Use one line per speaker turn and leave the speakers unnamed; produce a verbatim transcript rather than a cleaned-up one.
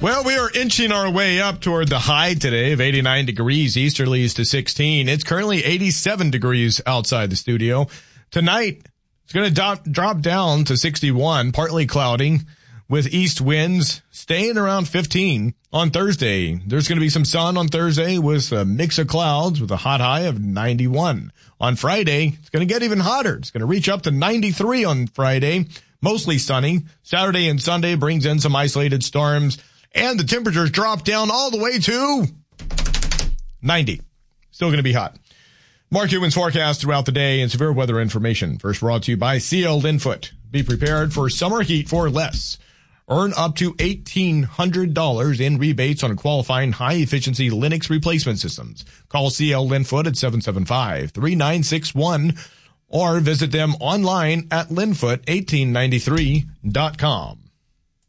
Well, we are inching our way up toward the high today of eighty-nine degrees, easterlies to sixteen. It's currently eighty-seven degrees outside the studio. Tonight, it's going to drop, drop down to sixty-one, partly cloudy, with east winds staying around fifteen. On Thursday, there's going to be some sun on Thursday with a mix of clouds with a hot high of ninety-one. On Friday, it's going to get even hotter. It's going to reach up to ninety-three on Friday, mostly sunny. Saturday and Sunday brings in some isolated storms. And the temperatures drop down all the way to ninety. Still going to be hot. Mark Ewan's forecast throughout the day and severe weather information. First brought to you by C L Linfoot. Be prepared for summer heat for less. Earn up to eighteen hundred dollars in rebates on qualifying high-efficiency Linux replacement systems. Call C L Linfoot at seven seven five, three nine six one or visit them online at linfoot eighteen ninety-three dot com.